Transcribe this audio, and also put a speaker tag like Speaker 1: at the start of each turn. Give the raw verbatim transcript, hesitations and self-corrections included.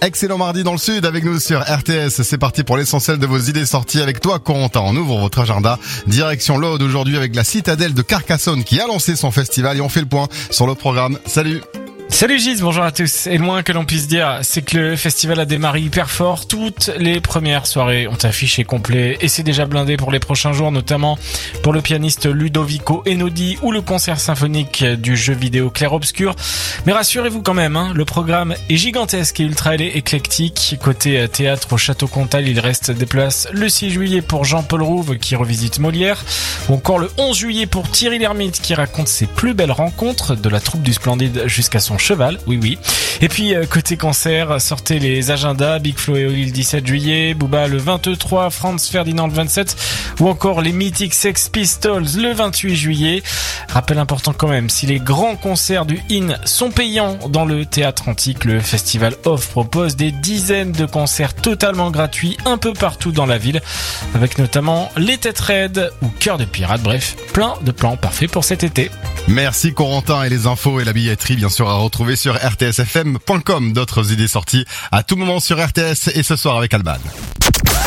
Speaker 1: Excellent mardi dans le sud avec nous sur R T S. C'est parti pour l'essentiel de vos idées sorties avec toi, Corentin. On ouvre votre agenda. Direction l'Aude aujourd'hui avec la Citadelle de Carcassonne qui a lancé son festival et on fait le point sur le programme. Salut!
Speaker 2: Salut Gis, bonjour à tous. Et le moins que l'on puisse dire, c'est que le festival a démarré hyper fort. Toutes les premières soirées ont affiché complet et c'est déjà blindé pour les prochains jours, notamment pour le pianiste Ludovico Einaudi ou le concert symphonique du jeu vidéo Clair Obscur. Mais rassurez-vous quand même, hein, le programme est gigantesque et ultra éclectique. Côté théâtre au Château Comtal, il reste des places le six juillet pour Jean-Paul Rouve qui revisite Molière, ou encore le onze juillet pour Thierry Lhermitte qui raconte ses plus belles rencontres de la troupe du Splendide jusqu'à son cheval, oui oui. Et puis euh, côté concert, sortez les agendas, Big Flo et Oli le dix-sept juillet, Booba le vingt-trois, Franz Ferdinand le vingt-sept, ou encore les mythiques Sex Pistols le vingt-huit juillet. Rappel important quand même, si les grands concerts du I N sont payants dans le théâtre antique, le festival Off propose des dizaines de concerts totalement gratuits un peu partout dans la ville, avec notamment les Têtes Raides ou Cœur de Pirate, bref, plein de plans parfaits pour cet été.
Speaker 1: Merci Corentin, et les infos et la billetterie bien sûr à retrouver sur r t s f m point com. D'autres idées sorties à tout moment sur R T S et ce soir avec Alban.